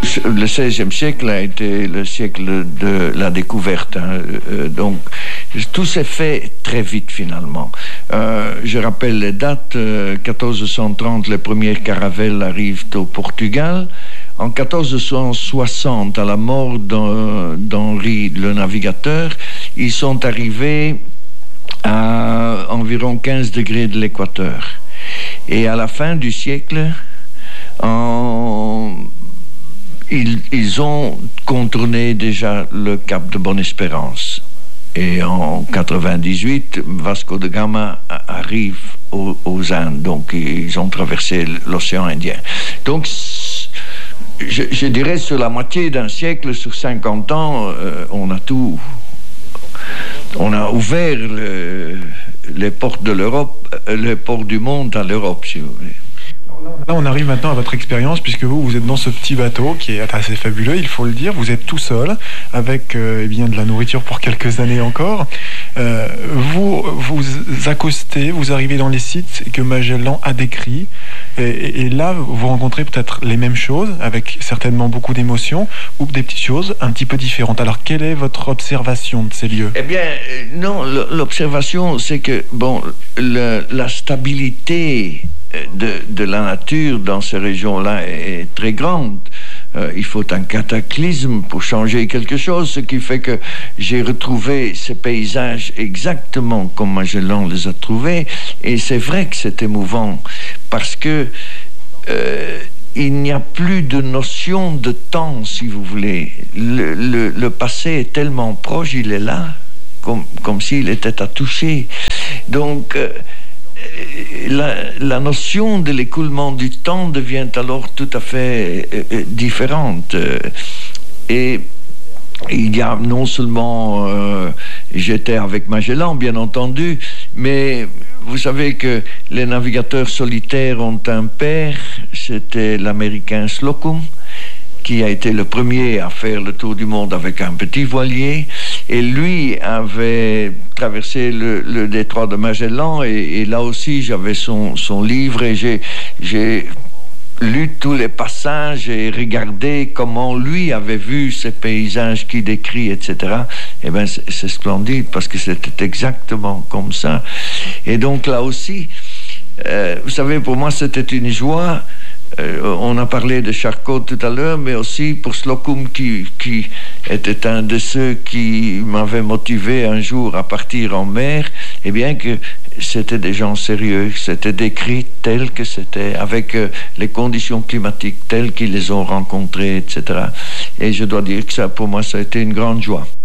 Le XVIe siècle a été le siècle de la découverte. Donc, tout s'est fait très vite finalement. Je rappelle les dates. 1430, les premières caravelles arrivent au Portugal. En 1460, à la mort d'Henri le navigateur, ils sont arrivés à environ 15 degrés de l'équateur. Et à la fin du siècle, ils ont contourné déjà le cap de Bonne-Espérance. Et en 98, Vasco de Gama arrive aux Indes. Donc, ils ont traversé l'océan Indien. Donc, je dirais sur la moitié d'un siècle, sur 50 ans, on a ouvert les portes de l'Europe, les portes du monde à l'Europe, si vous voulez. Là, on arrive maintenant à votre expérience, puisque vous êtes dans ce petit bateau qui est assez fabuleux, il faut le dire. Vous êtes tout seul, avec de la nourriture pour quelques années encore. Vous accostez, vous arrivez dans les sites que Magellan a décrits, et là, vous rencontrez peut-être les mêmes choses, avec certainement beaucoup d'émotions, ou des petites choses un petit peu différentes. Alors, quelle est votre observation de ces lieux ? Eh bien, non, l'observation, c'est que, la stabilité de la nature dans ces régions-là est très grande. Il faut un cataclysme pour changer quelque chose, ce qui fait que j'ai retrouvé ces paysages exactement comme Magellan les a trouvés, et c'est vrai que c'est émouvant, parce que il n'y a plus de notion de temps, si vous voulez. Le passé est tellement proche, il est là, comme s'il était à toucher. Donc, la notion de l'écoulement du temps devient alors tout à fait différente. Et il y a non seulement... j'étais avec Magellan, bien entendu, mais vous savez que les navigateurs solitaires ont un père, c'était l'américain Slocum, qui a été le premier à faire le tour du monde avec un petit voilier, et lui avait traversé le détroit de Magellan, et là aussi j'avais son livre, et j'ai lu tous les passages et regardé comment lui avait vu ces paysages qu'il décrit, etc. Eh bien, c'est splendide, parce que c'était exactement comme ça. Et donc là aussi, vous savez, pour moi c'était une joie. On a parlé de Charcot tout à l'heure, mais aussi pour Slocum, qui était un de ceux qui m'avait motivé un jour à partir en mer, et bien que c'était des gens sérieux, c'était décrit tel que c'était, avec les conditions climatiques telles qu'ils les ont rencontrées, etc. Et je dois dire que ça, pour moi, ça a été une grande joie.